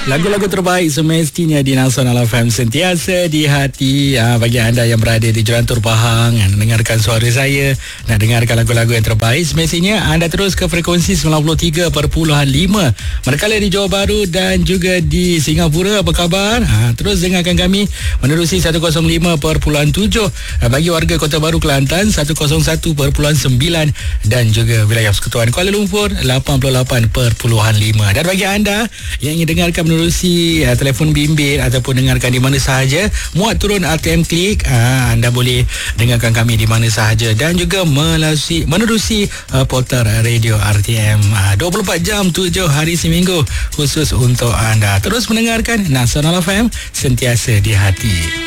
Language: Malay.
Lagu-lagu terbaik semestinya di Nasional FM, sentiasa di hati. Bagi anda yang berada di Jerantur Pahang, yang mendengarkan suara saya, nak dengarkan lagu-lagu yang terbaik, semestinya anda terus ke frekuensi 93.5. Manakala di Johor Bahru dan juga di Singapura, apa khabar? Terus dengarkan kami menerusi 105.7. Bagi warga Kota Baru Kelantan, 101.9, dan juga wilayah Persekutuan Kuala Lumpur, 88.5. Dan bagi anda yang ingin dengarkan menerusi telefon bimbit ataupun dengarkan di mana sahaja, muat turun RTM Klik, anda boleh dengarkan kami di mana sahaja dan juga menerusi portal radio RTM 24 jam 7 hari seminggu khusus untuk anda. Terus mendengarkan Nasional FM, sentiasa di hati.